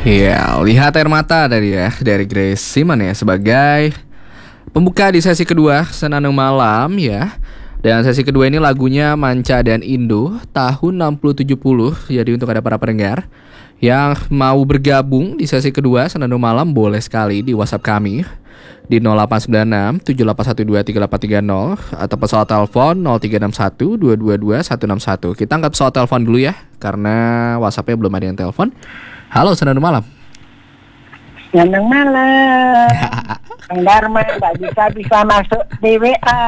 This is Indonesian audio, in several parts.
Iya, lihat air mata dari Grace Simon ya sebagai pembuka di sesi kedua Senandung Malam ya. Dan sesi kedua ini lagunya Manca dan Indo tahun 60-70. Jadi untuk ada para pendengar yang mau bergabung di sesi kedua Senandung Malam boleh sekali di WhatsApp kami di 0896 7812 3830 atau pesawat telepon 0361 222 161. Kita angkat pesawat telepon dulu ya karena WhatsApp-nya belum ada yang telepon. Halo Senandung Malam. Senandung Malam. Bang Dharma nggak bisa masuk di WA.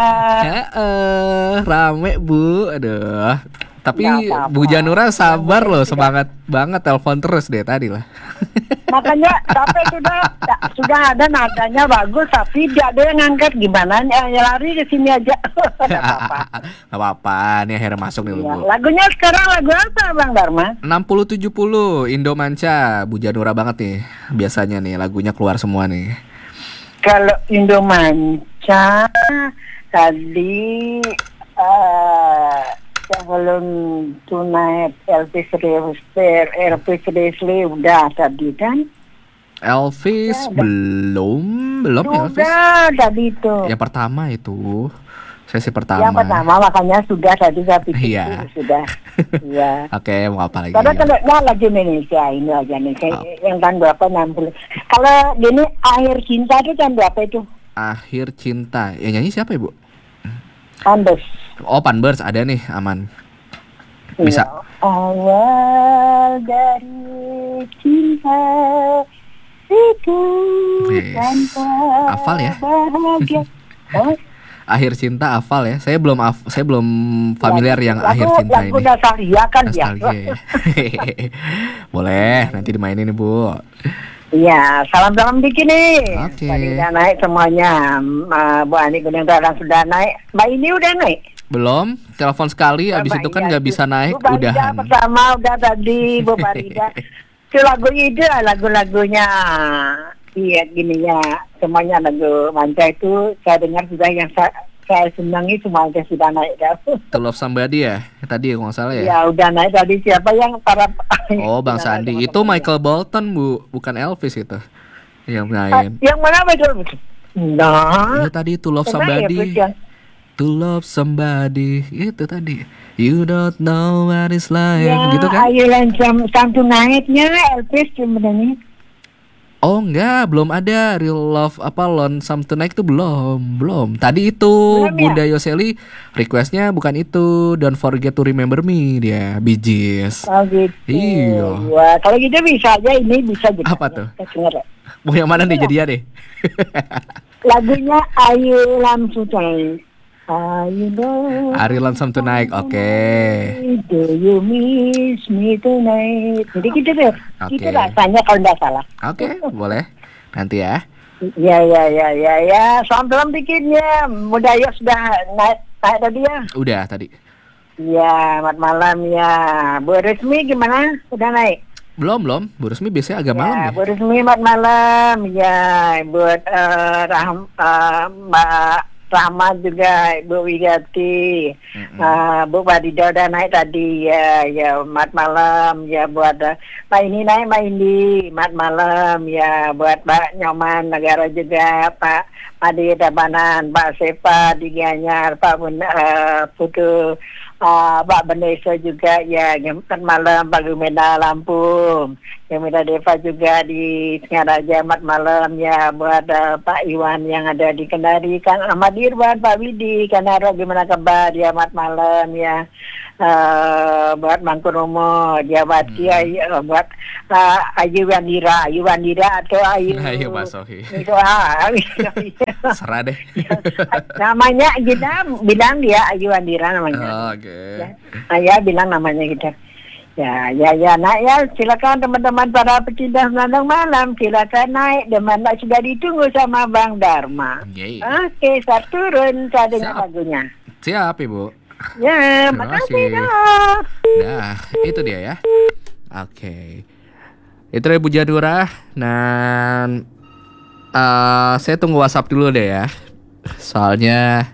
Rame Bu, aduh. Tapi Bu Janura sabar loh, semangat banget telepon terus deh tadi lah. Makanya tapi sudah ada nadanya bagus tapi dia ada yang ngangkat gimana ya lari ke sini aja. Gak apa-apa, nih akhirnya masuk nih ya, Bu. Lagunya sekarang lagu apa Bang Dharma? 60-70 Indo Manca, Bu Janura banget nih. Biasanya nih lagunya keluar semua nih. Kalau Indo Manca tadi sebelum tunai Elvis Presley udah tadi kan? Elvis belum sudah, Elvis. Sudah tadi itu. Yang pertama itu sesi pertama. Yang pertama makanya sudah tadi saya pikir iya. Sudah. Iya. Oke, mau apa lagi? Karena kalau lagu Indonesia ini aja nih yang tahun berapa 60. Kalau gini Akhir Cinta itu tahun berapa itu? Akhir Cinta. Yang nyanyi siapa Ibu? Panbers. Oh, Panbers ada nih, aman. Bisa. Ya, awal dari cinta itu tanpa hafal ya. Bahagia. Akhir Cinta hafal ya. Saya belum familiar yang Akhir Cinta ini. Lagu Nostalgia kan ya. Boleh, nanti dimainin nih Bu. Iya, salam-salam dikit nih. Oke. Tadi udah naik semuanya. Bu Ani Gunung Darah sudah naik. Mbak ini udah naik? Belum, telepon sekali, abis itu kan nggak bisa naik, Bu Farida udahan. Pertama udah tadi Bu Farida. Itu lagu itu lagu-lagunya. Iya gini ya, semuanya lagu Manca itu saya dengar sudah yang saya senangi semuanya sudah naik dah. To Love Somebody ya, tadi kalau nggak salah ya. Ya udah naik tadi siapa yang para. Oh Bang Sandi, itu Michael Bolton Bu, bukan Elvis itu yang main. Yang mana Michael? Nah. Itu tadi To Love Somebody. To love somebody itu tadi. You don't know what it's like ya, gitu kan? Ayo lancam Some Night-nya Elvis sebenarnya. Oh enggak, belum ada Real Love apa Lonesome Tonight itu belum. Tadi itu belum, Bunda ya? Yoseli requestnya bukan itu, Don't Forget to Remember Me dia, Bee Gees. Oh gitu. Iya. Wah, kalau gitu bisa aja ini bisa juga. Apa tuh? Mau yang mana nih jadinya deh? Lagunya Ayo Langsung Tonight. Ari Lonesome Tonight, oke. Do you miss me tonight? Jadi gitu deh. Okay. Itu rasanya kalau nggak salah. Oke, boleh. Nanti ya. Ya. Salam bikinnya. Budaya sudah naik tadi ya? Udah tadi. Ya, selamat malam ya. Bu Resmi gimana? Udah naik? Belum. Bu Resmi biasanya agak malam ya. Bu Resmi selamat malam. Ya, buat Mbak Rahmat juga, Ibu Widati, Bu Farida udah naik tadi ya mat malam ya buat Pak ini naik Pak Indi mat malam ya buat Pak Nyoman Negara juga Pak Adi Dabanan Pak Sepa di Gianyar Pak Putu Pak Beneso juga ya mat malam Pak Gumeda Lampung Gumeda Deva juga di Singaraja mat malam ya buat Pak Iwan yang ada di Kendari kan Ahmad Irwan Pak Widi Kanaro gimana kabar ya mat malam ya buat Mangkunomo dia buat buat Ayu Wandira atau Ayu Mas Sohi. Serah deh. Namanya kita bilang dia Ayu Wandira namanya. Oke. Ya bilang namanya kita. Ya, nak ya silakan teman-teman para pecinta Senandung Malam silakan naik dan sudah ditunggu sama Bang Dharma. Oke, saya turun saya dengar lagunya. Siap Ibu. Ya, makasih dah. Nah, itu dia ya. Oke. Itu dari Bu Janura. Dan saya tunggu WhatsApp dulu deh ya. Soalnya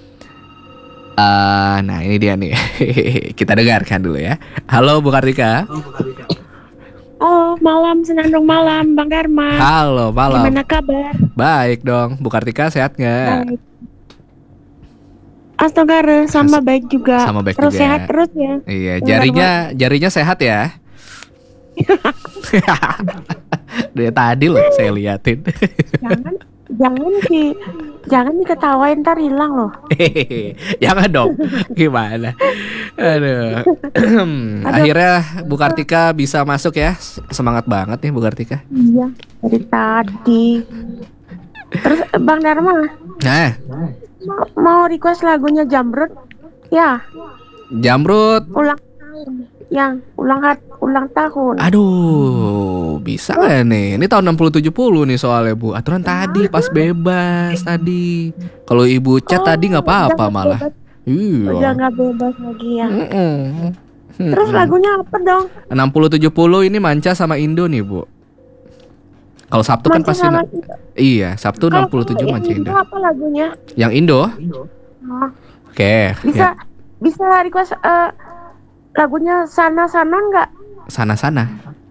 nah ini dia nih. Kita dengarkan dulu ya. Halo Bu Kartika. Oh, malam Senandung malam, Bang Dharma. Halo, malam. Gimana kabar? Baik dong, Bu Kartika sehat nggak? Baik. Astaga, sama baik juga. Sama baik terus juga. Sehat terus ya. Iya, Bang jarinya sehat ya. Dari tadi loh saya liatin. Jangan diketawain, ntar hilang loh. Jangan dong. Gimana? Aduh. Akhirnya Bu Kartika bisa masuk ya. Semangat banget nih Bu Kartika. Iya, dari tadi. Terus Bang Dharma, Nah, mau request lagunya Jamrud? Ya, Jamrud. ulang tahun. Yang ulang tahun. Aduh, bisa gak nih? Ini tahun 60-70 nih soalnya Bu. Aturan tadi pas bebas tadi. Kalau Ibu chat tadi nggak apa-apa malah. Udah Iya. nggak bebas lagi ya. Mm-mm. Terus lagunya apa dong? 60-70 ini Manca sama Indo nih Bu. Kalau Sabtu kan Manca pasti sama Indo. Iya, Sabtu Kalau 67 yang Manca Indo. apa lagunya? Yang Indo? Oh, Oke. bisa Ya. bisa request lagunya sana-sana nggak? Sana-sana.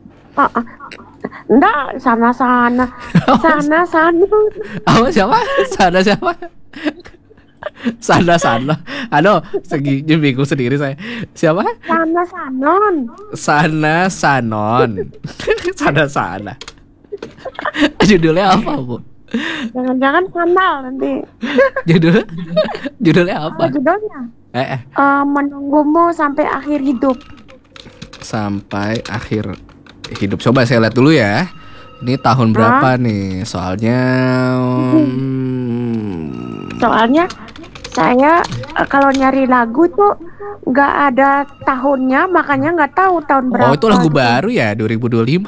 Enggak, sana-sana. Sana-sana. Apa siapa? Sana-siapa? Sana-sana. Aduh, segini bingung sendiri saya. Siapa? Sana-sanon. Sana-sanon. Sana-sana. Judulnya apa, Bu? Jangan-jangan sandal nanti. Judulnya apa? Apa judulnya? Menunggumu sampai akhir hidup. Sampai akhir hidup. Coba saya lihat dulu ya. Ini tahun berapa nih? Soalnya Soalnya saya kalau nyari lagu tuh nggak ada tahunnya, makanya nggak tahu tahun berapa. Oh, itu lagu baru ya, 2025.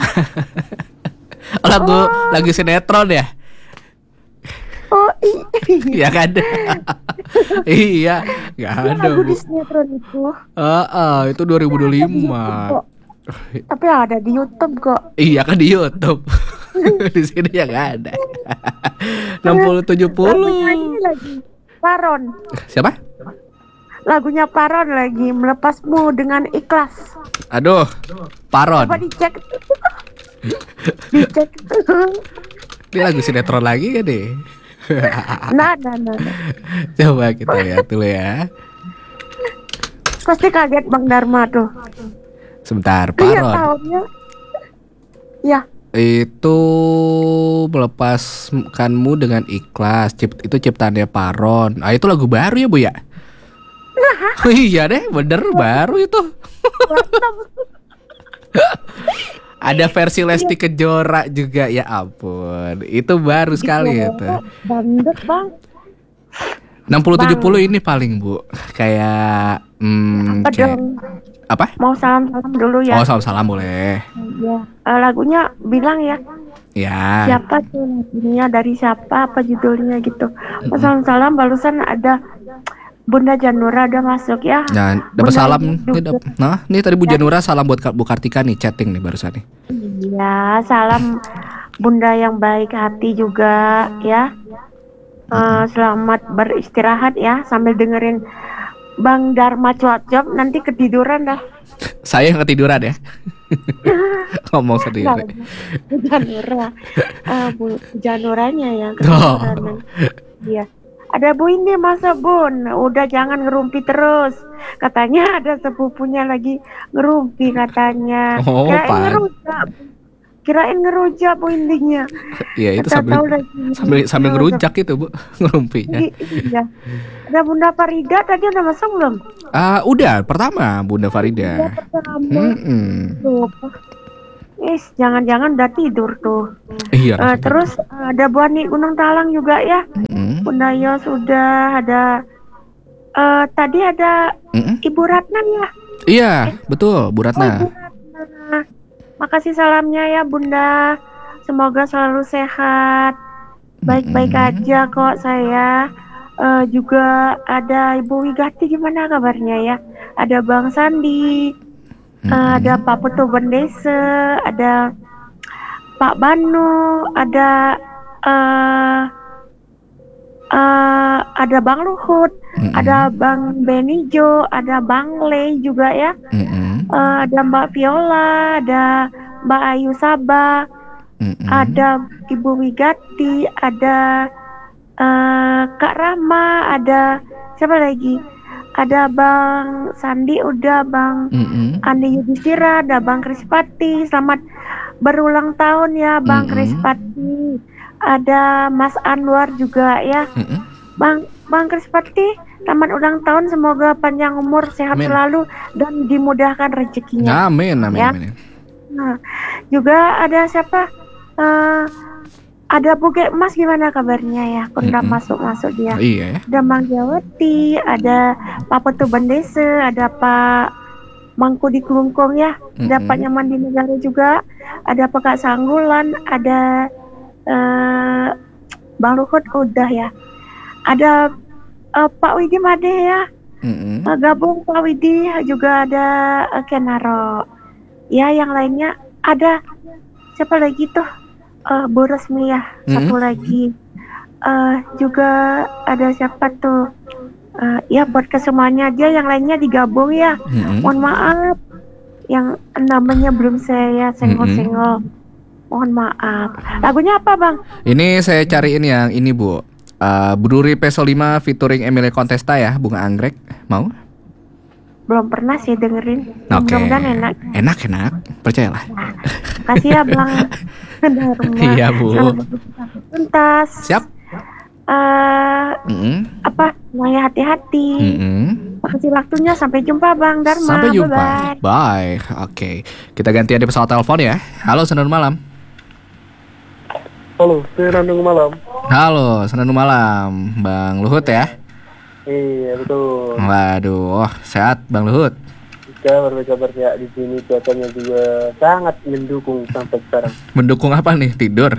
Lagu sinetron ya? Oh Iya kan? Iya, nggak ada. lagu Bu. di sinetron Itu 2025. Tapi ada di YouTube kok. Iya kan di YouTube. Di sini ya nggak ada. 60-70. Lagunya ini lagi Paron. Siapa? Lagunya Paron lagi, Melepasmu dengan Ikhlas. Aduh, Paron. Coba dicek. Dicek. Ini lagu sinetron lagi kan deh? Nah. Coba kita lihat dulu ya. Pasti kaget Bang Dharma tuh. Sebentar, Iya Paron. tahunnya. Ya. Itu melepaskanmu dengan ikhlas. Itu ciptaannya Paron. Ah, itu lagu baru ya, Bu ya? Oh, iya deh, bener baru itu. Ada versi Lesti Kejora juga, ya ampun. Itu baru sekali itu. Banget Bang. 60-70 ini paling, Bu. Kayak Apa dong? apa? Mau salam-salam dulu ya. Oh, salam-salam boleh. Ya. Lagunya bilang ya. Ya. Siapa tuh lagunya, dari siapa, apa judulnya gitu. Mau salam-salam barusan ada Bunda Janura udah masuk ya. Nah, dapat Bunda salam. juga. Nah, ini tadi Bu Janura salam buat Bu Kartika nih, chatting nih barusan nih. Iya, salam Bunda yang baik hati juga ya. Selamat beristirahat ya sambil dengerin Bang Dharma cuap-cuap, nanti ketiduran dah. Saya yang ketiduran ya. Ngomong sendiri. Bu Janura, Bu Januranya yang Oh. ketiduran. Iya. Ada Bu ini masa Bun, udah jangan ngerumpi terus. Katanya ada sepupunya lagi ngerumpi katanya. Oh, Kirain ngerujak Bu Indinya. Iya, itu Kita tahu sambil ngerujak itu, Bu, ngerumpinya. Iya. Ada Bunda Farida tadi udah masuk belum? Udah, pertama Bunda Farida. Jangan-jangan udah tidur tuh. Iya. Terus ada Bu Ani Gunung Talang juga ya. Bunda Yos udah ada. Tadi ada Ibu Ratna ya. Iya, betul, Bu Ratna. Ibu Ratna. Makasih salamnya ya Bunda. Semoga selalu sehat. Baik-baik aja kok saya. Juga ada Ibu Wigati, gimana kabarnya ya? Ada Bang Sandi. Ada Pak Putu Bendese, ada Pak Banu, ada Bang Luhut, ada Bang Benijo, ada Bang Lei juga ya, ada Mbak Viola, ada Mbak Ayu Sabah, ada Ibu Wigati, ada Kak Rama, ada siapa lagi? Ada Bang Sandi, udah Bang Andi Yudhistira, ada Bang Krispati. Selamat berulang tahun ya Bang Krispati. Ada Mas Anwar juga ya. Bang Krispati, selamat ulang tahun, semoga panjang umur, sehat selalu dan dimudahkan rezekinya. Amin. Ya. Nah, juga ada siapa? Ada Buge Emas, gimana kabarnya ya? Udah masuk dia. Iya ya. Ada Mang Jawati, ada Pak Putu Bandese, ada Pak Mangku di Kelungkung ya. Ada Pak Nyaman di Negara juga. Ada Pak Kak Sanggulan, ada Bang Luhut udah ya. Ada Pak Widi Made ya. Gabung Pak Widi, juga ada Kenaro. Ya, yang lainnya ada siapa lagi tuh? Bu Resmi ya, satu lagi. Juga ada siapa tuh? Ya buat kesemuanya aja, yang lainnya digabung ya. Mohon maaf, yang namanya belum saya senggol-senggol. Mohon maaf. Lagunya apa Bang? Ini saya cariin yang ini Bu. Bruri Peso 5 featuring Emilia Contesta ya, Bunga Anggrek. Mau? Belum pernah sih dengerin. Oke. Mudah-mudahan enak. Enak, percayalah. Kasih ya Bang. Iya Bu. Tuntas. Siap. Semuanya hati-hati. Makasih waktunya. Sampai jumpa Bang Dharma. Sampai jumpa. Bye-bye. Bye. Oke. Kita gantian di pesawat telepon ya. Halo, Senandung Malam. Halo, Senandung Malam. Halo, Senandung Malam. Bang Luhut ya. Iya betul. Waduh, sehat Bang Luhut. Kabar ya, di sini cuacanya juga sangat mendukung sampai sekarang. Mendukung apa nih? Tidur.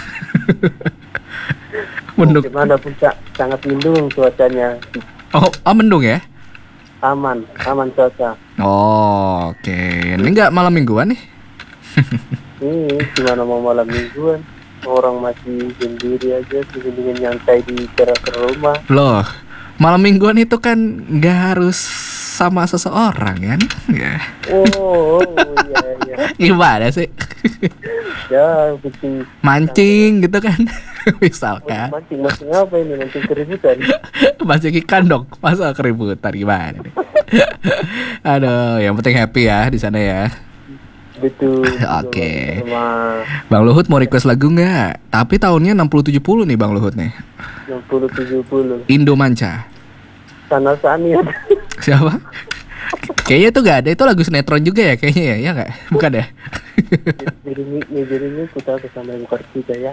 Gimana pun sangat mendukung cuacanya. Oh, mendung ya? Aman cuaca. Oh, oke. Ini nggak malam mingguan nih? Gimana mau malam mingguan? Orang masih sendiri aja, dengan nyantai di teras rumah. Loh, malam mingguan itu kan nggak harus sama seseorang kan? Ya. Oh iya. Gimana sih? Ya, betul. Mancing gitu kan? Misalkan. Mancing apa ini? Mancing keributan. Mancing ikan dong, masa keributan gimana nih? Aduh, yang penting happy ya di sana ya. Betul. Oke. Bang Luhut mau request lagu nggak? Tapi tahunnya 60-70 nih Bang Luhut nih. 60-70. Indo Manca. Sana Sani ada. Siapa? Kayaknya itu gak ada, itu lagu sinetron juga ya kayaknya ya, ya nggak? Bukan ya? Jadi ini kita bersama Bukar kita ya.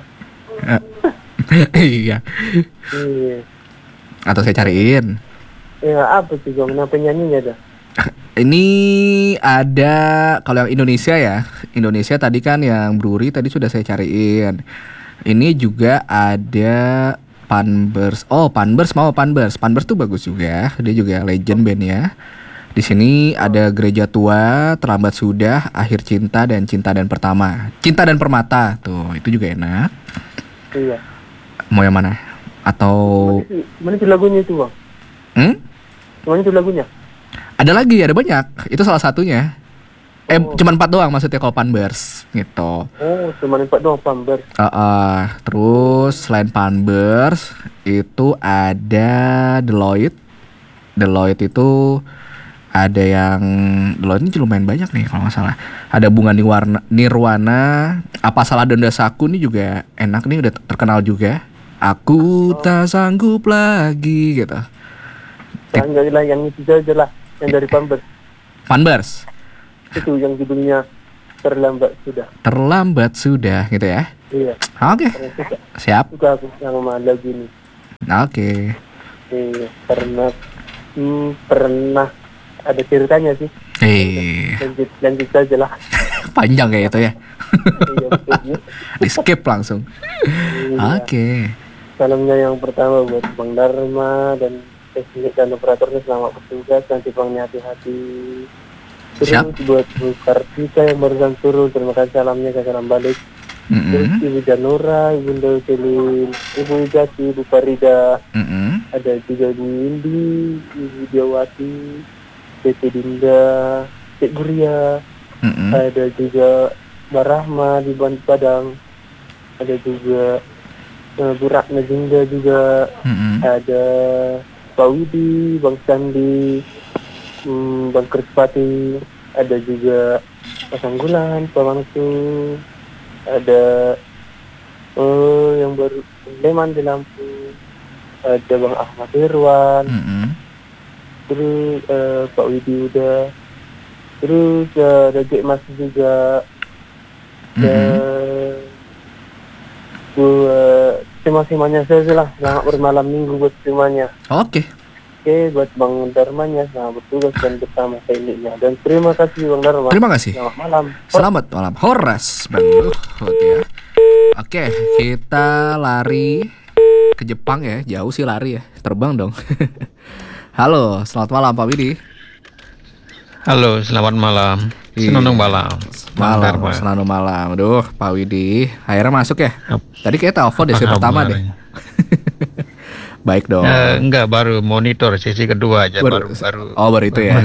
Iya. Iya. Atau saya cariin. Ya apa sih Bang? Kenapa nyanyinya ada? Ini ada kalau yang Indonesia ya. Indonesia tadi kan yang Bruri tadi sudah saya cariin. Ini juga ada Panbers. Oh, Panbers mau Panbers. Panbers tuh bagus juga. Dia juga legend band ya. Di sini ada Gereja Tua, Terlambat Sudah, Akhir Cinta dan Pertama. Cinta dan Permata. Tuh, itu juga enak. Iya. Mau yang mana? Atau mana itu lagunya itu Bang? Mana itu lagunya? Ada lagi, ada banyak. Itu salah satunya. Cuman 4 doang maksudnya kalau Panbers gitu. Oh, cuman 4 doang Panbers. Terus selain Panbers itu ada Deloitte. Deloitte itu ada yang Deloitte ini lumayan banyak nih kalau nggak salah. Ada Bunga Nirwana, Apa Salah Donda Saku ini juga enak nih, udah terkenal juga. Aku tak sanggup lagi gitu. Jangan yang itu saja lah, yang dari Panbers. Panbers. Itu yang judulnya Terlambat Sudah. Terlambat Sudah gitu ya. Iya. Oke. Siap. Suka aku sama lagu ini. Oke. Iya, pernah ada ceritanya sih. Lanjut saja lah. Panjang kayak itu ya. Iya, betul. Di skip langsung. Iya. Oke. Salamnya yang pertama buat Bang Dharma dan teknik dan operatornya, selamat bertugas, nanti Bangnya hati-hati. Terus Siap. buat Bu Kartika yang barusan turun, terima kasih salamnya, saya salam balik. Terus Ibu Janura, Ibunda Celin, Ibu Ijati, Ibu Farida, ada juga Ibu Indi, Ibu Diawati, Tete Dinda, Cik Guria, ada juga Barahma di Band Padang, ada juga Burak Najingga juga, ada Pak Widi, Bang Sandi, Bang Krispati, ada juga Pak Sanggulan, Pak Mangsu, ada yang baru Leman di Lampung, ada Bang Ahmad Irwan, terus Pak Widi udah, terus ada Gek Mas juga, tema-temanya saya lah. Selamat bermalam minggu buat temanya. Oke. Oke, buat Bang Darmanya selamat bertugas dan bersama tekniknya. Dan terima kasih Bang Darma. Terima kasih. Selamat malam. Selamat malam. Horas Bang Luhut ya. Oke, kita lari ke Jepang ya. Jauh sih lari ya. Terbang dong. Halo, selamat malam Pak Widi. Halo, selamat malam. Senandung malam. Senandung malam. Aduh, Pak Widi, akhirnya masuk ya? Tadi kayak telepon di sesi pertama deh. Baik dong. Enggak, baru monitor sesi kedua aja baru. Oh, baru itu ya.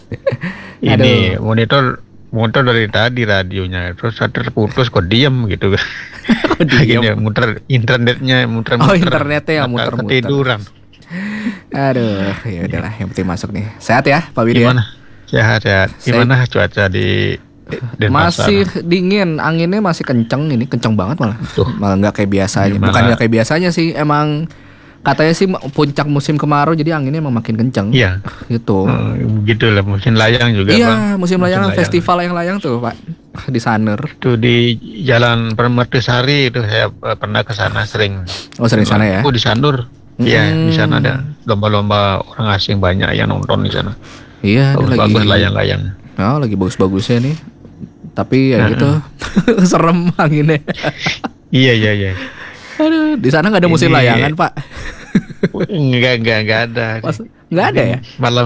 Ini monitor dari tadi radionya, terus terputus kok diem gitu. Akhirnya muter internetnya Oh, internetnya yang muter-muter. Ketiduran. Aduh, ya udahlah, yang penting masuk nih. Sehat ya, Pak Widi? Gimana? Sehat. Gimana cuaca di Denpasar? Masih dingin, anginnya masih kenceng ini, kenceng banget malah. Malah nggak kayak biasanya. Bukan nggak kayak biasanya sih, emang katanya sih puncak musim kemarau jadi anginnya emang makin kenceng. Iya. Gitu. Gitu lah, musim layang juga. Iya, Bang. musim layang, festival yang layang tuh Pak di Sanur. Itu di Jalan Permertisari itu saya pernah ke sana sering. Oh, sering sana ya? Aku di Sanur. Iya, di sana ada lomba-lomba orang asing banyak yang nonton di sana. Iya, bagus layang-layang. Oh, lagi bagus-bagusnya nih. Tapi ya gitu serem anginnya. Iya. Aduh, di sana nggak ada musim layangan Pak? Enggak ada. Nggak ada ya?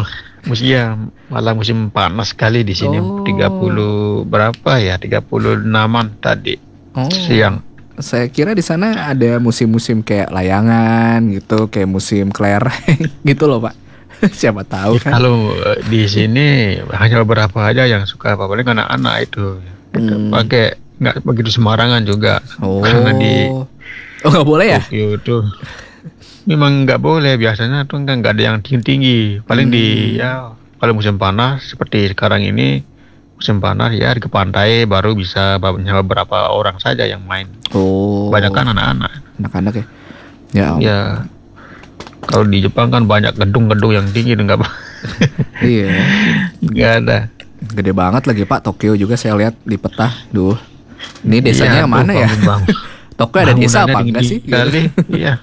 Malah musim panas sekali di sini. 30 berapa ya? 36-an tadi siang. Saya kira di sana ada musim-musim kayak layangan gitu, kayak musim kelereng gitu loh Pak. Siapa tahu kan. Kalau di sini hanya beberapa aja yang suka, paling anak-anak itu pakai nggak begitu sembarangan juga. Karena di nggak boleh ya? Tokyo itu memang nggak boleh, biasanya tuh nggak ada yang tinggi. Paling kalau musim panas seperti sekarang ini, musim panas ya ke pantai baru bisa beberapa orang saja yang main. Kebanyakan anak-anak ya. Ya. Kalau di Jepang kan banyak gedung-gedung yang tinggi, enggak apa. Iya. Enggak ada. Gede banget lagi Pak, Tokyo juga saya lihat di peta. Duh. Ini desanya yang mana ya? Tokyo ada desa apa enggak sih? Kali, iya.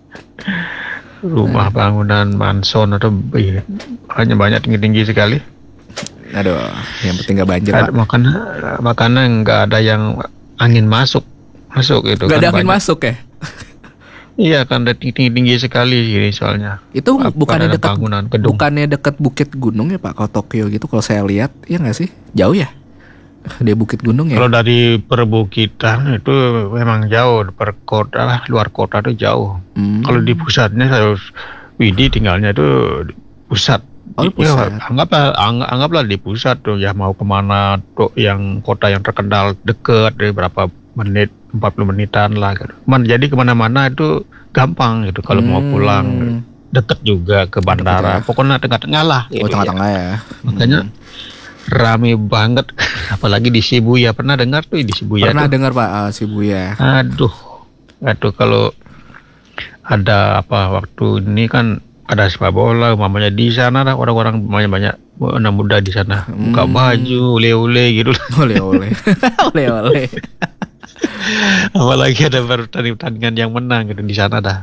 Rumah bangunan mansion atau hanya banyak tinggi-tinggi sekali. Aduh, yang penting enggak banjir Pak. Makanya enggak ada yang angin masuk itu. Enggak ada angin masuk ya? Iya kan, tinggi sekali ini soalnya. Itu bukannya dekat bukit gunung ya Pak, kalau Tokyo gitu kalau saya lihat, ya nggak sih? Jauh ya? Dia bukit gunung ya? Kalau dari perbukitan itu memang jauh, luar kota itu jauh. Kalau di pusatnya Widi tinggalnya itu pusat. Oh, pusat. Ya, anggaplah di pusat tuh ya, mau kemana tuh yang kota yang terkenal dekat dari berapa menit, 40 menitan lah gitu. Jadi kemana-mana itu gampang gitu. Kalau mau pulang deket juga ke bandara. Pokoknya tengah-tengah lah. Gitu, tengah-tengah ya. Makanya rame banget. Apalagi di Shibuya. Pernah dengar tuh di Shibuya? Pernah dengar Pak, Shibuya. Aduh kalau ada waktu ini kan ada sepak bola, umpamanya di sana lah orang-orang banyak anak muda di sana buka baju, ole-ole gitu. Ole-ole. Apalagi ada pertandingan yang menang gitu di sana dah.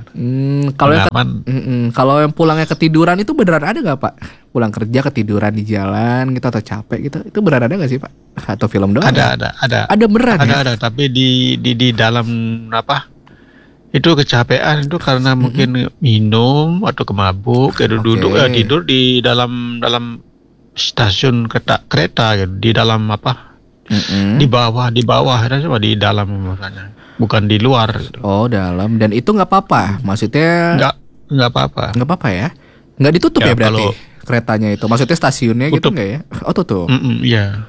Kalau yang pulangnya ketiduran itu beneran ada nggak Pak? Pulang kerja ketiduran di jalan gitu atau capek gitu, itu beneran ada nggak sih Pak? Atau film doang? Ada. Ada beneran ya? Ada, tapi di dalam itu kecapean itu karena mungkin minum atau kemabuk, duduk tidur di dalam stasiun kereta gitu, di dalam di bawah cuma di dalam makanya, bukan di luar gitu. Oh, dalam. Dan itu nggak apa-apa, maksudnya nggak apa-apa ya, nggak ditutup ya berarti kalau keretanya itu, maksudnya stasiunnya tutup. Gitu nggak ya? Oh, tutup. Iya.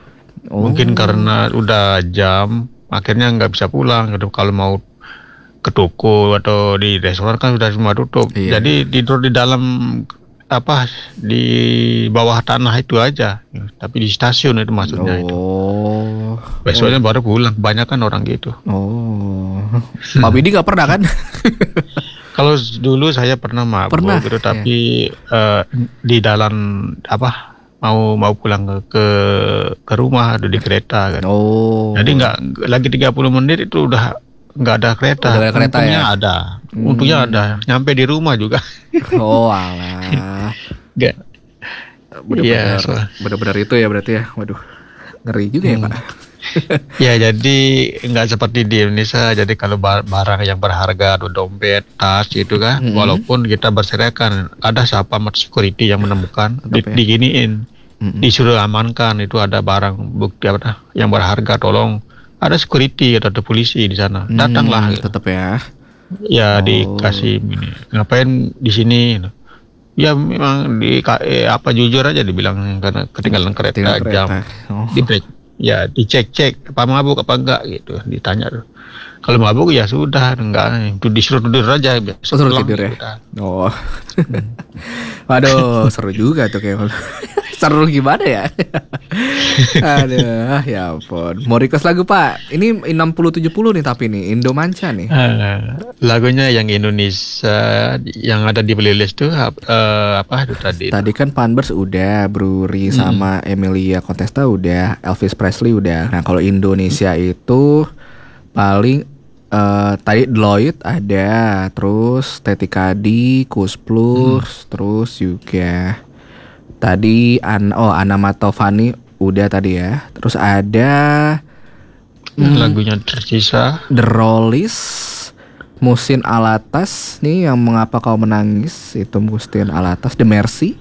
Mungkin karena udah jam, akhirnya nggak bisa pulang gitu. Kalau mau ke toko atau di restoran kan sudah semua tutup. Iya. Jadi tidur di dalam di bawah tanah itu aja. Tapi di stasiun itu maksudnya itu. Besoknya baru pulang. Banyak kan orang gitu. Pak Bidi nggak pernah kan? Kalau dulu saya pernah mabuk gitu, tapi di dalam mau pulang ke rumah di kereta kan. Jadi nggak lagi 30 menit itu udah nggak ada kereta. Untungnya ada. Untungnya ada. Nyampe di rumah juga. Alah. Nggak. Benar-benar itu ya berarti ya. Waduh, ngeri juga ya Pak. Ya jadi nggak seperti di Indonesia. Jadi kalau barang yang berharga, dompet, tas itu kan, walaupun kita berserakan, ada siapa security yang menemukan, diginiin, disuruh amankan, itu ada barang bukti yang berharga, tolong. Ada security atau polisi di sana, datanglah. Tetap ya. Ya dikasih ini. Ngapain di sini? Ya memang jujur aja dibilang karena ketinggalan kereta jam. Di break. Ya dicek apa mabuk apa enggak gitu, ditanya tuh. Kalau mabuk ya sudah, enggak, itu disuruh tidur aja. Suruh tidur ya. Waduh, seru juga tuh kayak. Seru gimana ya? Aduh, ya ampun. Mau request lagu Pak? Ini 60-70 nih tapi nih Indomanca nih. Lagunya yang Indonesia yang ada di playlist tuh apa itu tadi? Tadi kan Panbers udah, Bruri sama Emilia Contesta udah, Elvis Presley udah. Nah kalau Indonesia itu paling tadi Lloyd ada, terus Tetikadi, Kus Plus, terus juga tadi Ana Matovani udah tadi ya. Terus ada lagunya tersisa The Rollies, Musin Alatas nih yang Mengapa Kau Menangis, itu Musin Alatas. The Mercy.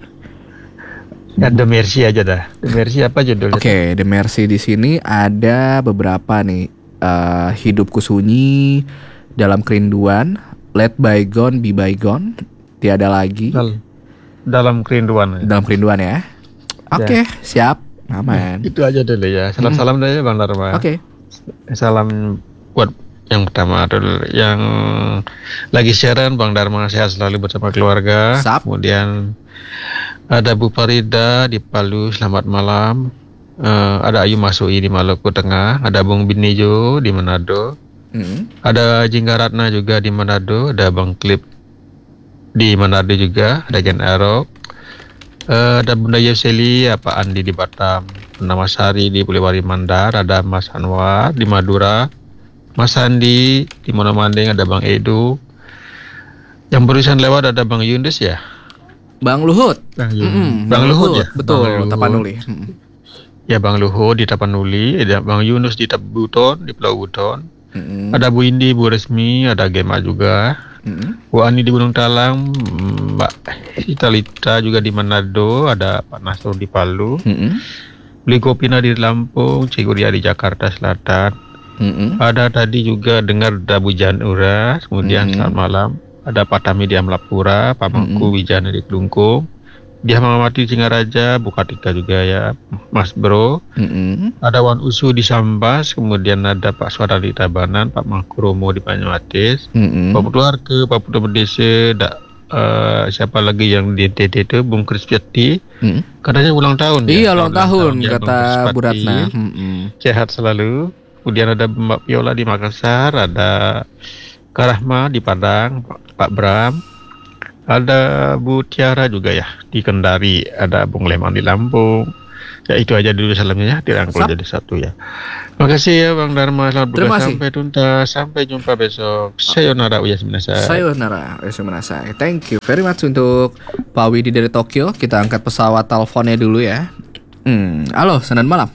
Ya The Mercy aja dah. The Mercy apa judulnya? Oke, The Mercy di sini ada beberapa nih. Hidupku Sunyi, Dalam Kerinduan, Let Bygone Be Bygone, Tiada Lagi. Dalam Kerinduan. Dalam Kerinduan ya. Oke, siap. Aman. Itu aja dulu ya. Salam-salam dulu ya Bang Dharma. Oke. Salam buat yang pertama dulu, yang lagi siaran Bang Dharma sehat selalu bersama keluarga. Kemudian ada Bu Farida di Palu, selamat malam. Ada Ayu Masui di Maluku Tengah, ada Bung Binijo di Manado, ada Jingga Ratna juga di Manado, ada Bang Klip di Manado juga, ada Jan Erok, ada Bunda Yoseli, Pak Andi di Batam, Nama Sari di Polewali Mandar, ada Mas Anwar di Madura, Mas Andi di Monomanding, ada Bang Edu. Yang barusan lewat ada Bang Yunus ya, Bang Luhut. Bang Luhut ya, betul. Tapanuli. Ya Bang Luhut di Tapanuli, ada Bang Yunus di Buton, di Pulau Buton. Ada Bu Indi, Bu Resmi, ada Gema juga. Bu Ani di Gunung Talang, Mbak Italita juga di Manado, ada Pak Nasrul di Palu. Beli Kopina di Lampung, Ciguria di Jakarta Selatan. Ada tadi juga dengar ada Bu Janura, kemudian selamat malam. Ada Pak Tami di Amlapura, Pak Mangku Wijana di Kelungkung. Dia Mamati Singaraja, Bu Kartika juga ya, Mas Bro. Ada Wan Usu di Sambas, kemudian ada Pak Suara di Tabanan, Pak Mangkuromo di Banyumatis, Pak Putuarke, Pak Putu Berdese, siapa lagi yang di NTT itu, Bung Kristiati. Katanya ulang tahun. Iya, ulang tahun kata Bu Ratna. Sehat selalu. Kemudian ada Mbak Viola di Makassar, ada Karahma di Padang, Pak Bram. Ada Bu Tiara juga ya di Kendari, ada Bung Leman di Lampung. Ya itu aja dulu salamnya ya, dirangkul jadi satu ya. Makasih ya Bang Dharma, selamat bertugas sampai tuntas. Sampai jumpa besok. Sayonara Uyasuminasai. Sayonara Uyasuminasai. Thank you very much untuk Pak Widi dari Tokyo. Kita angkat pesawat teleponnya dulu ya. Halo, Senin malam.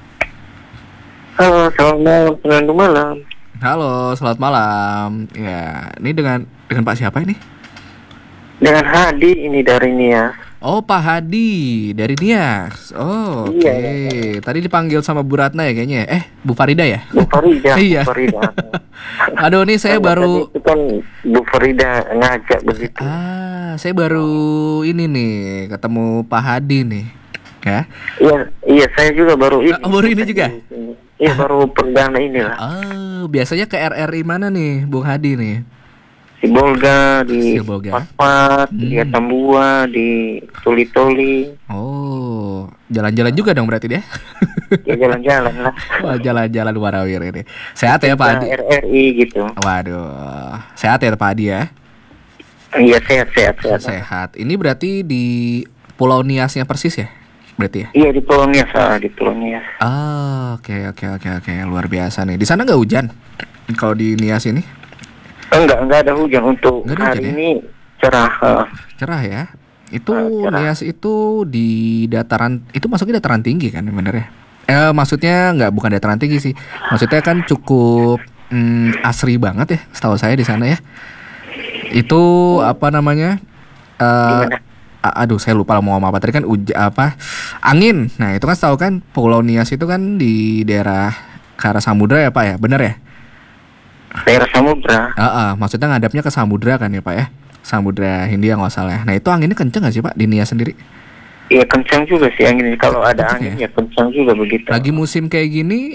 Halo, selamat malam. Halo, selamat malam. Ya, ini dengan Pak siapa ini? Dengan Hadi ini dari Nias. Oh, Pak Hadi dari Nias. Oh, oke. Iya. Tadi dipanggil sama Bu Ratna ya kayaknya. Bu Farida ya? Bu Farida. Iya. Bu Farida. Aduh, nih saya baru. Itu kan Bu Farida ngajak begitu. Saya baru ini nih ketemu Pak Hadi nih. Ya. Iya, saya juga baru ini. Baru ini juga? Iya, baru perdana ini lah. Biasanya ke RRI mana nih, Bung Hadi nih? Di Bolga, di Bolga. Paspat, di Atambua, di Toli-Toli. Oh, jalan-jalan juga dong berarti dia? Ya jalan-jalan lah. Wah, jalan-jalan warawir ini. Sehat ya Pak Hadi? RRI gitu. Waduh, sehat ya Pak Hadi ya? Iya, sehat. Sehat. Ini berarti di Pulau Niasnya persis ya? Berarti ya? Iya, di Pulau Nias, di Pulau Nias. Oke, luar biasa nih. Di sana nggak hujan? Kalau di Nias ini? Enggak ada hujan untuk hari ya? ini cerah. Cerah ya? Itu cerah. Nias itu di dataran, itu masuknya dataran tinggi kan bener ya? Maksudnya bukan dataran tinggi sih. Maksudnya kan cukup asri banget ya, setahu saya di sana ya. Itu apa namanya? Aduh, saya lupa mau ngomong apa tadi kan angin. Nah, itu kan setahu kan Pulau Nias itu kan di daerah ke arah samudra ya Pak ya? Bener ya? Daerah samudra. Maksudnya ngadapnya ke samudra kan ya Pak ya? Samudra Hindia nggak salah ya. Nah, itu anginnya kenceng nggak sih Pak di Nias sendiri? Iya, kencang juga sih anginnya. Kalau ada angin ya kencang juga begitu. Lagi musim kayak gini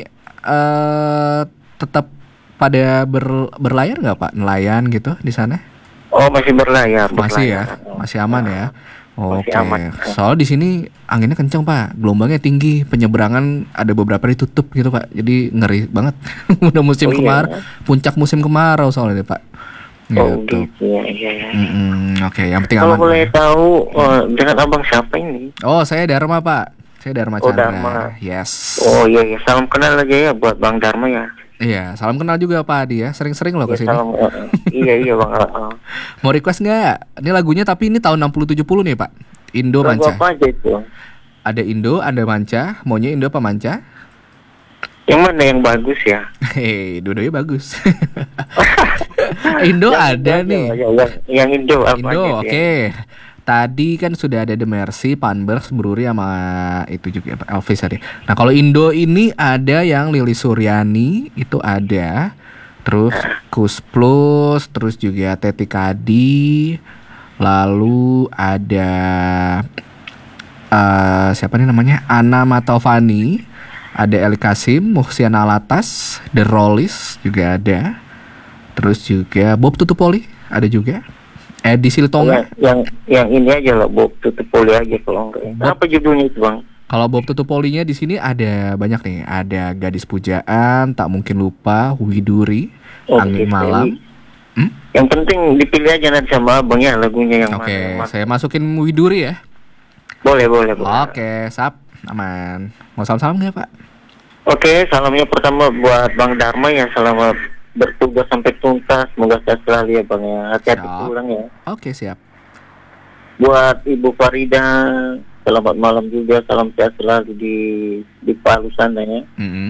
tetap pada berlayar nggak Pak? Nelayan gitu di sana? Oh, masih berlayar. Masih ya? Masih aman ya? Oke. Aman. Soal di sini anginnya kenceng Pak, gelombangnya tinggi, penyeberangan ada beberapa ditutup gitu Pak. Jadi ngeri banget. Udah musim kemarau, puncak musim kemarau soalnya Pak. Gitu. Iya. Oke, yang penting kalau aman. Kalau boleh tahu dengan abang siapa ini? Oh, saya Dharma Pak. Saya Dharma Chandra. Dharma. Yes. Oh iya, salam kenal aja ya buat Bang Dharma ya. Iya, salam kenal juga Pak Adi ya. Sering-sering loh kesini. Iya Bang. Mau request nggak? Ini lagunya tapi ini tahun 60-70 nih Pak. Indo Lagu Manca. apa aja itu? Ada Indo, ada Manca. Maunya Indo apa Manca? Yang mana yang bagus ya? Dua-duanya bagus. Indo ada nih. Yang Indo apa Indo, aja? oke. Tadi kan sudah ada The Mercy, Panbers, Brewery sama itu juga Elvis tadi. Nah kalau Indo ini ada yang Lilis Suryani itu ada, terus Kus Plus, terus juga Teti Kadi, lalu ada siapa nih namanya Ana Matovani, ada Eli Kasim, Muhsin Alatas, The Rollies juga ada, terus juga Bob Tutupoli ada juga. Edi Siltonga. Yang ini aja lah, Bob Tutupoli aja kalau enggak. Apa judulnya itu Bang? Kalau Bob Tutupolinya di sini ada banyak nih. Ada Gadis Pujaan, Tak Mungkin Lupa, Widuri, Angin Malam. Yang penting dipilih aja nanti sama abang ya lagunya yang mana. Oke, saya masukin Widuri ya. Boleh. Oke, sap, aman. Mau salam-salam nggak Pak? Oke, salamnya pertama buat Bang Dharma ya, selamat bertugas sampai tuntas, semoga sehat selalu ya Bang ya, hati-hati pulang ya. Oke, siap. Buat Ibu Farida, selamat malam juga, salam sehat selalu di Palu sana ya.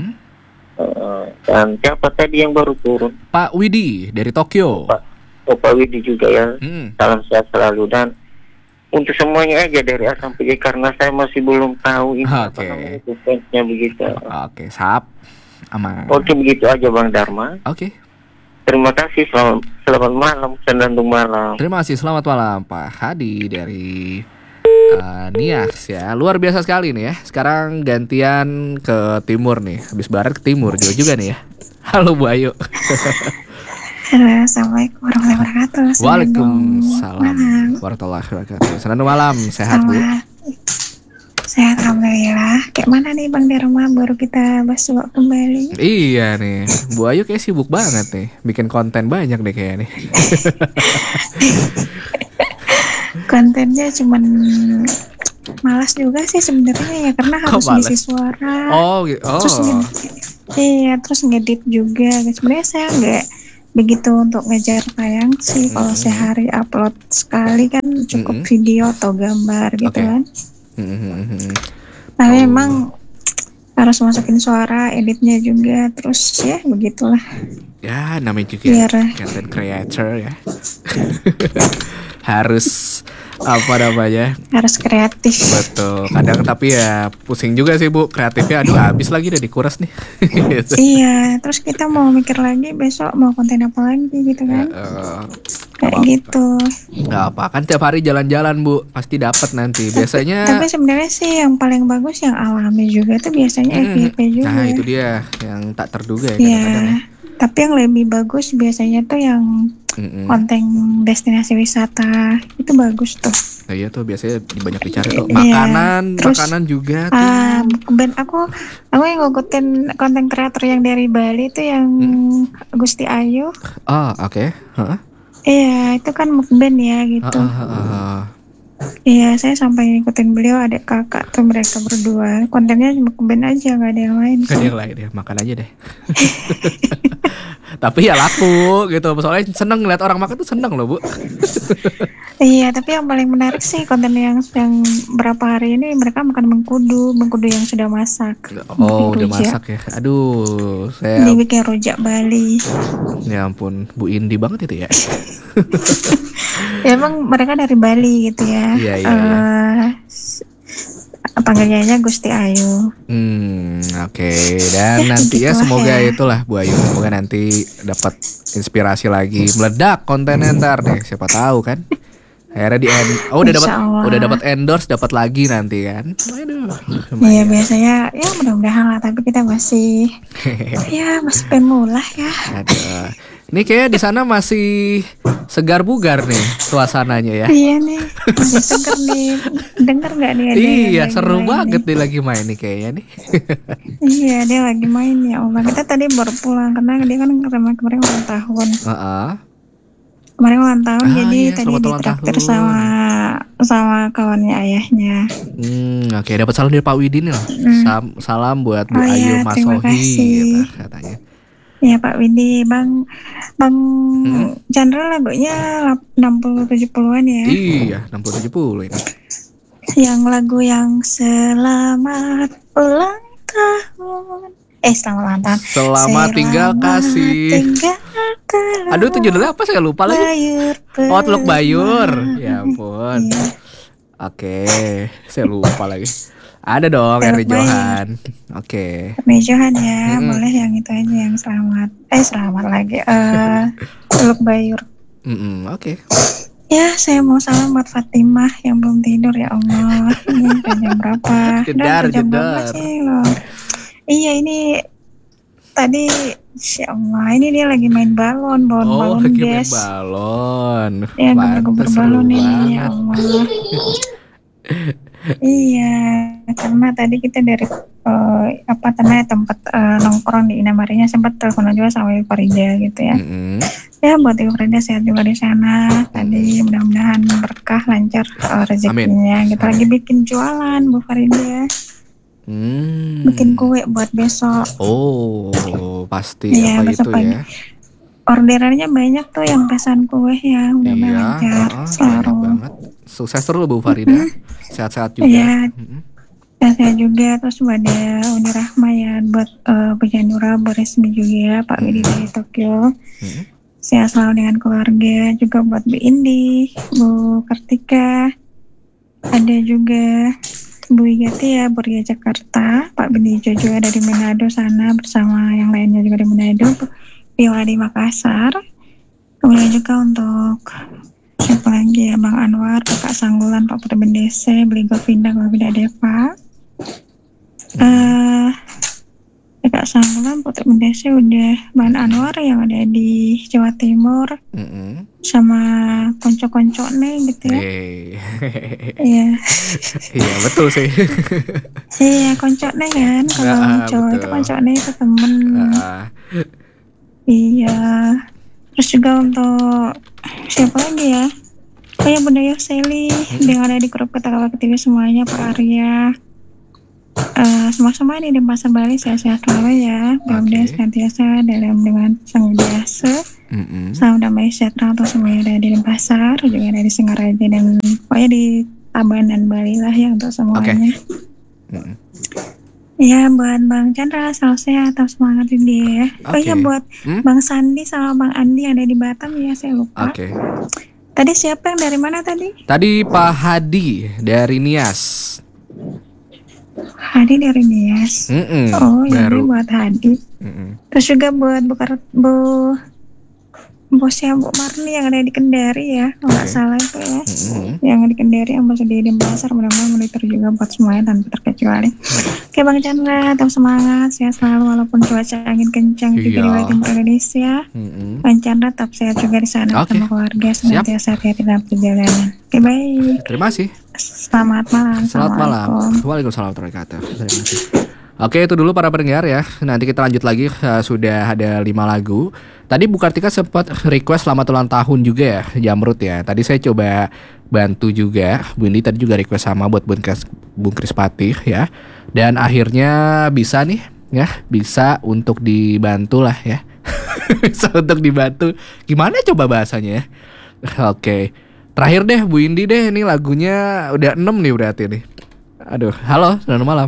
Dan siapa tadi yang baru turun? Pak Widi dari Tokyo. Pak Widi juga ya, salam sehat selalu. Dan untuk semuanya aja dari A sampai Z karena saya masih belum tahu ini apa namanya itu fansnya begitu. Oke, sap. Aman. Oke, begitu aja Bang Dharma. Oke. Terima kasih, selamat malam, senandung malam. Terima kasih, selamat malam Pak Hadi dari Nias ya. Luar biasa sekali nih ya. Sekarang gantian ke timur nih. Habis barat ke timur, jauh juga nih ya. Halo Bu Ayu. Halo, assalamualaikum warahmatullahi wabarakatuh. Waalaikumsalam warahmatullahi wabarakatuh. Senandung malam, sehat Bu? Sehat alhamdulillah. Kayak mana nih Bang Dharma, baru kita bahas kembali. Iya nih, Bu Ayu kayak sibuk banget nih, bikin konten banyak deh kayaknya nih. Kontennya cuman malas juga sih sebenarnya ya, karena harus ngisi suara. Terus terus ngedit juga. Sebenarnya saya nggak begitu untuk ngejar tayang sih. Kalau sehari upload sekali kan cukup video atau gambar gitu kan. Tapi emang harus masukin suara, editnya juga, terus ya begitulah. Ya namanya juga content creator ya. Harus apa namanya? Harus kreatif. Betul. Kadang tapi ya pusing juga sih Bu, kreatifnya aduh habis lagi udah dikuras nih. Iya, terus kita mau mikir lagi besok mau konten apa lagi gitu kan. Kayak gitu. Gak apa, kan tiap hari jalan-jalan Bu, pasti dapat nanti. Biasanya. Tapi sebenarnya sih yang paling bagus yang alami juga tuh biasanya FYP juga. Nah itu dia yang tak terduga ya Iya. kadang-kadang. Tapi yang lebih bagus biasanya tuh yang konten destinasi wisata itu bagus tuh. Nah, iya tuh biasanya banyak dicari tuh. Makanan, terus, makanan juga tuh. Ben aku yang ngikutin konten kreator yang dari Bali tuh yang Gusti Ayu. Oh oke. Iya, itu kan mukbang ya gitu. Iya, saya sampai ngikutin beliau, adik kakak tuh mereka berdua. Kontennya mukbang aja, nggak ada yang lain. Nggak ada yang lain ya, makan aja deh. Tapi ya laku gitu, soalnya seneng ngeliat orang makan tuh seneng loh Bu. Iya, tapi yang paling menarik sih konten yang berapa hari ini mereka makan mengkudu yang sudah masak. Oh, udah masak ya. Aduh, saya dibikin rujak Bali. Ya ampun, Bu Indi banget itu ya. Ya emang mereka dari Bali gitu ya. Iya. Panggilnya Gusti Ayu. Oke. Dan nanti ya semoga itulah Bu Ayu, semoga nanti dapat inspirasi lagi, meledak kontennya ntar deh, siapa tahu kan. Akhirnya udah dapat endorse, dapat lagi nanti kan. Waduh. Iya biasanya ya mudah-mudahan lah, tapi kita masih masih pemula ya. Aduh. Ini kayaknya di sana masih segar bugar nih suasananya ya. Iya nih, masih segar nih. Dengar nggak nih? Iya, seru banget nih. Dia lagi main nih kayaknya nih. Iya, dia lagi main ya Allah. Kita tadi baru pulang karena dia kan kemarin ulang tahun. Kemarin ulang tahun, jadi tadi ditraktir sama kawannya ayahnya. Oke, dapat salam dari Pak Widin nih. Salam buat Bu Ayu Masohi gitu, katanya. Ya Pak Widi, Bang Chandra lagunya 60-70an ya. Iya, 60-70 ini. Yang lagu yang selamat ulang tahun. Selamat ulang tahun. Selamat tinggal kasih. Aduh, itu judulnya apa saya lupa lagi. Teluk Bayur. Ya ampun. Iya. Oke, saya lupa lagi. Ada dong Ernie Johan. Oke. Ernie Johan ya, boleh yang itu aja yang selamat. Selamat lagi. Teluk Bayur. Oke. Ya, saya mau salam buat Fatimah yang belum tidur ya Allah. Ini jam berapa? Jedar. Sih loh. Iya ini tadi, ya Allah, ini dia lagi main balon lagi guys. Main balon. Ya, gambar balon ini ya Allah. Iya, karena tadi kita dari tempat nongkrong di Inamarinya sempat telepon juga sama Ibu Farida gitu ya. Ya buat Ibu Farida sehat juga di sana. Tadi mudah-mudahan berkah, lancar rezekinya. Kita lagi bikin jualan Bu Farida. Bikin kue buat besok. Oh, pasti ya, apa besok itu pagi. Ya? Orderannya banyak tuh yang pesan kue ya, mudah-mudahan lancar selalu. Sukses terus Bu Farida. Sehat-sehat juga. Iya. Sehat juga, terus ada Uni Rahma ya, buat Bu Janura, Bu Resmi juga, Pak Widi dari Tokyo. Sehat selalu dengan keluarga, juga buat Bu Indi, Bu Kartika. Ada juga Bu Igati ya, Bu Ria Jakarta, Pak Benijo juga dari Manado sana bersama yang lainnya juga dari Manado, Viola di Makassar. Kemudian juga untuk siapa lagi ya, Bang Anwar, Kakak Sanggulan, Pak Putra Bendese, Beli Govinda, Govinda Deva. Kakak Sanggulan, Putra Bendese udah, Bang Anwar yang ada di Jawa Timur. Sama konco-konco nih gitu ya. Iya. Iya betul sih. Iya konco nih kan, kalau cowok itu konco nih itu temen. Iya. Terus juga untuk siapa lagi ya? Kayak Bunda Yoseli yang ada di grup Kata-Kata Ketiga semuanya, Pak Arya. Semua-semua ini di Pasar Bali sehat-sehat selalu ya. Mudah-mudahan senantiasa dalam dengan sang biasa. Salam damai sejahtera untuk semuanya ada di Denpasar, juga ada di Singaraja dan pokoknya di Tabanan Bali lah ya untuk semuanya. Ya buat Bang Chandra selalu sehat, tetap semangat ini ya. Oh iya buat Bang Sandi sama Bang Andi yang ada di Batam ya, saya lupa. Tadi siapa yang dari mana tadi? Tadi Pak Hadi dari Nias. Hadi dari Nias. Oh ya, buat Hadi. Terus juga buat Bu bosnya Bu Marni yang ada di Kendari ya, kalau nggak salah itu ya, yang di Kendari, yang di Denpasar, mudah-mudahan monitor juga buat semuanya tanpa terkecuali. Oke Bang Chandra, tetap semangat, sehat selalu walaupun cuaca angin kencang juga di wilayah timur Indonesia. Bang Chandra tetap sehat juga di sana sama keluarga, senantiasa hati-hati dalam perjalanan. Oke baik. Terima kasih. Selamat malam. Selamat malam. Waalaikumsalam warahmatullahi wabarakatuh. Terima kasih. Oke, itu dulu para pendengar ya. Nanti kita lanjut lagi, sudah ada 5 lagu. Tadi Bu Kartika sempat request selamat ulang tahun juga ya, Jamrut ya. Tadi saya coba bantu juga. Bu Indi tadi juga request sama buat Bung Krispati ya. Dan akhirnya bisa nih ya, bisa untuk dibantu lah ya. Bisa untuk dibantu. Gimana coba bahasanya ya? Oke. Terakhir deh Bu Indi deh, ini lagunya udah 6 nih berarti nih. Aduh, halo, selamat malam.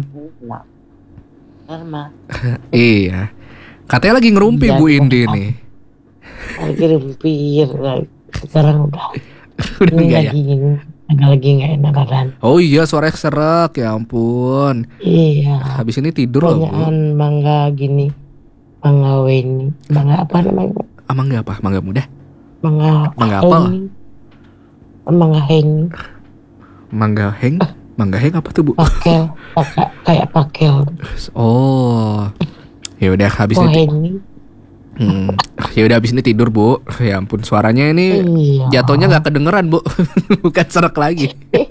Iya. Katanya lagi ngerumpi Bu Indi nih. Lagi ngerumpi. Sekarang udah enggak lagi nggak enak badan. Oh iya, suara serak, ya ampun. Iya. Habis ini tidur loh Bu. Mangga gini, mangga weni, mangga apa namanya? Mangga apa? Mangga muda? Mangga apa lah? Mangga heng. Mangga heng? Mangga heng apa tuh Bu? Pakel, kayak pakel. Oh, ya udah habis ini. Ya udah habis ini tidur Bu. Ya ampun, suaranya ini jatuhnya nggak kedengeran Bu. Bukan serak lagi.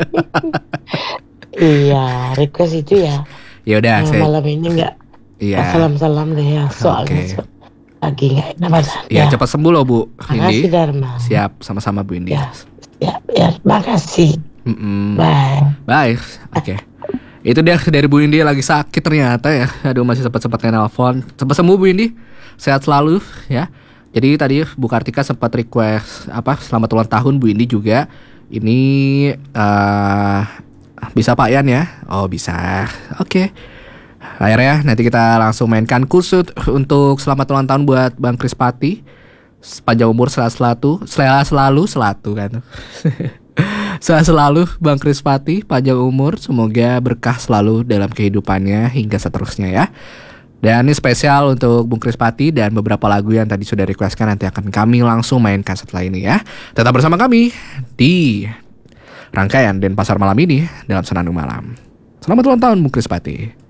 Iya, request itu ya. Ya udah, malam ini nggak. Iya. Salam deh ya, soalnya lagi nggak enak badan. Ya cepat sembuh loh Bu. Makasih Dharma. Siap, sama-sama Bu Indi. Ya, makasih. Bye. Oke. Itu dia dari Bu Indi, lagi sakit ternyata ya. Aduh, masih sempat-sempatnya nelpon. Cepat sembuh Bu Indi. Sehat selalu ya. Jadi tadi Bu Kartika sempat request selamat ulang tahun Bu Indi juga. Ini bisa Pak Yan ya? Oh, bisa. Oke. Akhirnya nanti kita langsung mainkan kusut untuk selamat ulang tahun buat Bang Krispati. Sepanjang umur selalu kan. Sehat selalu Bang Krispati, panjang umur, semoga berkah selalu dalam kehidupannya hingga seterusnya ya. Dan ini spesial untuk Bung Krispati dan beberapa lagu yang tadi sudah requestkan nanti akan kami langsung mainkan setelah ini ya. Tetap bersama kami di rangkaian Denpasar malam ini dalam Senandung Malam. Selamat ulang tahun Bung Krispati.